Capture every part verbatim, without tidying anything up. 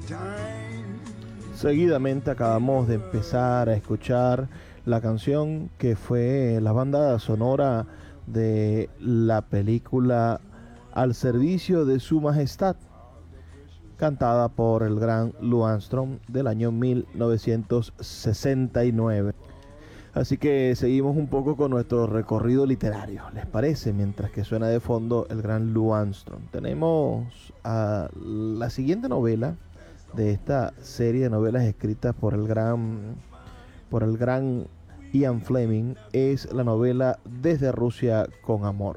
Seguidamente acabamos de empezar a escuchar la canción que fue la banda sonora de la película Al servicio de su majestad, cantada por el gran Lou Armstrong del año mil novecientos sesenta y nueve. Así que seguimos un poco con nuestro recorrido literario, ¿les parece? Mientras que suena de fondo el gran Lou Armstrong. Tenemos a la siguiente novela de esta serie de novelas escritas por el gran, por el gran Ian Fleming. Es la novela Desde Rusia con Amor.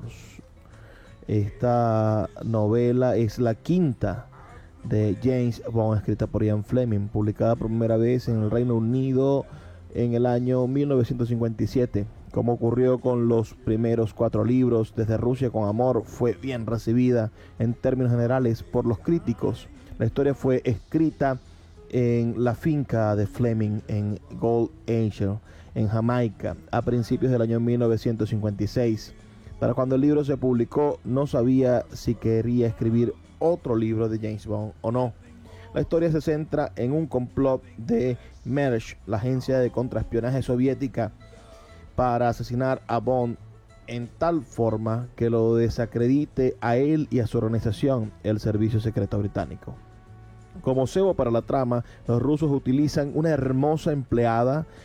Esta novela es la quinta de James Bond, escrita por Ian Fleming, publicada por primera vez en el Reino Unido en el año mil novecientos cincuenta y siete. Como ocurrió con los primeros cuatro libros, Desde Rusia con Amor fue bien recibida en términos generales por los críticos. La historia fue escrita en la finca de Fleming en Gold Angel, en Jamaica, a principios del año mil novecientos cincuenta y seis. Para cuando el libro se publicó, no sabía si quería escribir otro libro de James Bond o no. La historia se centra en un complot de Mersch, la agencia de contraespionaje soviética, para asesinar a Bond en tal forma que lo desacredite a él y a su organización, el Servicio Secreto Británico. Como cebo para la trama, los rusos utilizan una hermosa empleada